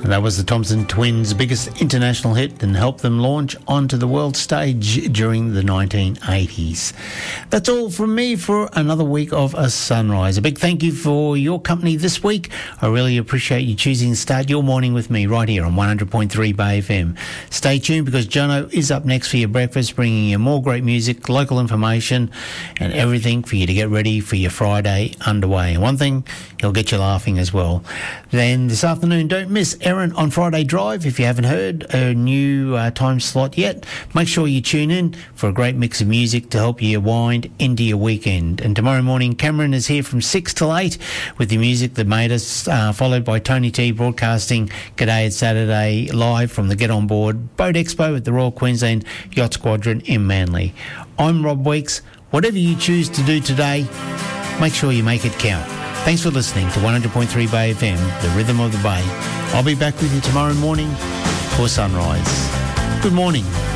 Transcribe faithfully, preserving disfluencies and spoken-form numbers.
That was the Thompson Twins' biggest international hit and helped them launch onto the world stage during the nineteen eighties. That's all from me for another week of A Sunrise. A big thank you for your company this week. I really appreciate you choosing to start your morning with me right here on one hundred point three Bay F M. Stay tuned because Jono is up next for your breakfast, bringing you more great music, local information and everything for you to get ready for your Friday underway. And one thing, he'll get you laughing as well. Then this afternoon, don't miss Erin on Friday Drive. If you haven't heard a new uh, time slot yet, make sure you tune in for a great mix of music to help you wind into your weekend. And tomorrow morning, Cameron is here from six till eight with the music that made us, uh, followed by Tony T broadcasting G'day It's Saturday live from the Get On Board Boat Expo at the Royal Queensland Yacht Squadron in Manly. I'm Rob Weeks. Whatever you choose to do today, make sure you make it count. Thanks for listening to one hundred point three Bay F M, the rhythm of the Bay. I'll be back with you tomorrow morning for sunrise. Good morning.